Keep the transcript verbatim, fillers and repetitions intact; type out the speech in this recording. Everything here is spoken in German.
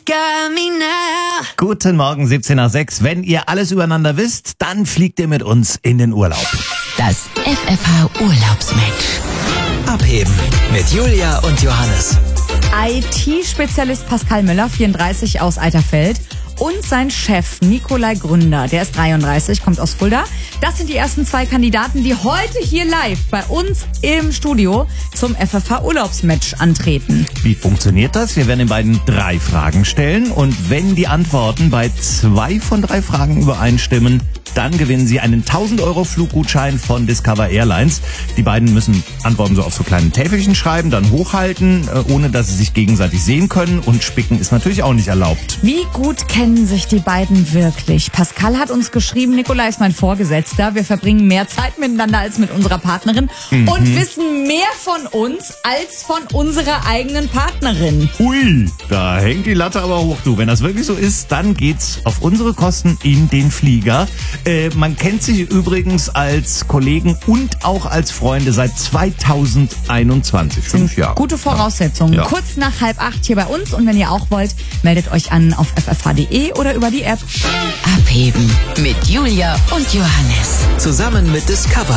got me now. Guten Morgen, siebzehn nach sechs. Wenn ihr alles übereinander wisst, dann fliegt ihr mit uns in den Urlaub. Das F F H-Urlaubsmatch. Abheben mit Julia und Johannes. I T-Spezialist Pascal Müller, vierunddreißig, aus Eiterfeld. Und sein Chef Nikolai Gründer, der ist dreiunddreißig, kommt aus Fulda. Das sind die ersten zwei Kandidaten, die heute hier live bei uns im Studio zum F F H-Urlaubsmatch antreten. Wie funktioniert das? Wir werden den beiden drei Fragen stellen und wenn die Antworten bei zwei von drei Fragen übereinstimmen, dann gewinnen Sie einen tausend Euro Fluggutschein von Discover Airlines. Die beiden müssen Antworten so auf so kleinen Täfelchen schreiben, dann hochhalten, ohne dass sie sich gegenseitig sehen können. Und spicken ist natürlich auch nicht erlaubt. Wie gut kennen sich die beiden wirklich? Pascal hat uns geschrieben, Nikolai ist mein Vorgesetzter. Wir verbringen mehr Zeit miteinander als mit unserer Partnerin mhm. und wissen mehr von uns als von unserer eigenen Partnerin. Ui, da hängt die Latte aber hoch, du. Wenn das wirklich so ist, dann geht's auf unsere Kosten in den Flieger. Äh, man kennt sich übrigens als Kollegen und auch als Freunde seit zweitausendeinundzwanzig. Fünf Jahre. Gute Voraussetzungen. Ja. Kurz nach halb acht hier bei uns. Und wenn ihr auch wollt, meldet euch an auf f f h punkt d e oder über die App. Abheben mit Julia und Johannes. Zusammen mit Discover